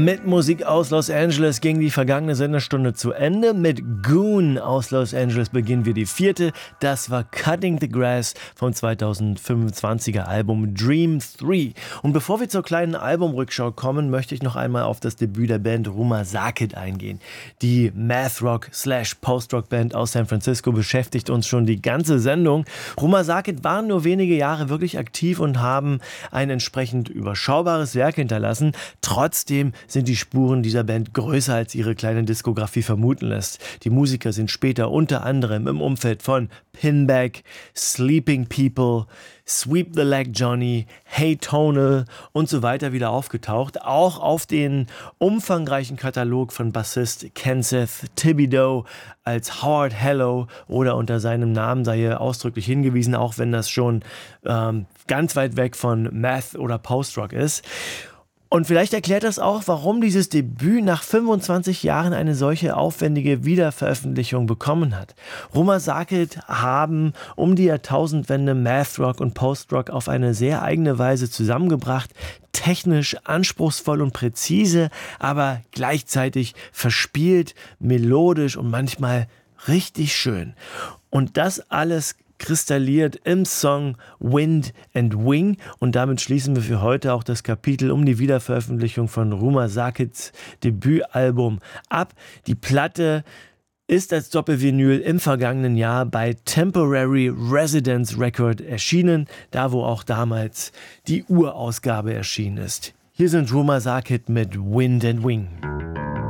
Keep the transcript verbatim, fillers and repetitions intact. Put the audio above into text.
Mit Musik aus Los Angeles ging die vergangene Senderstunde zu Ende. Mit Goon aus Los Angeles beginnen wir die vierte. Das war Cutting the Grass vom zweitausendfünfundzwanziger Album Dream drei. Und bevor wir zur kleinen Albumrückschau kommen, möchte ich noch einmal auf das Debüt der Band Rumah Sakit eingehen. Die Math-Rock slash Post-Rock-Band aus San Francisco beschäftigt uns schon die ganze Sendung. Rumah Sakit waren nur wenige Jahre wirklich aktiv und haben ein entsprechend überschaubares Werk hinterlassen. Trotzdem sind die Spuren dieser Band größer, als ihre kleine Diskografie vermuten lässt. Die Musiker sind später unter anderem im Umfeld von Pinback, Sleeping People, Sweep the Leg Johnny, Hey Tonal und so weiter wieder aufgetaucht. Auch auf den umfangreichen Katalog von Bassist Kenseth Thibodeau als Howard Hello oder unter seinem Namen sei hier ausdrücklich hingewiesen, auch wenn das schon ähm, ganz weit weg von Math oder Post-Rock ist. Und vielleicht erklärt das auch, warum dieses Debüt nach fünfundzwanzig Jahren eine solche aufwendige Wiederveröffentlichung bekommen hat. Rumah Sakit haben um die Jahrtausendwende Math-Rock und Post-Rock auf eine sehr eigene Weise zusammengebracht. Technisch anspruchsvoll und präzise, aber gleichzeitig verspielt, melodisch und manchmal richtig schön. Und das alles kristalliert im Song Wind and Wing, und damit schließen wir für heute auch das Kapitel um die Wiederveröffentlichung von Rumah Sakits Debütalbum ab. Die Platte ist als Doppelvinyl im vergangenen Jahr bei Temporary Residence Record erschienen, da wo auch damals die Urausgabe erschienen ist. Hier sind Rumah Sakit mit Wind and Wing.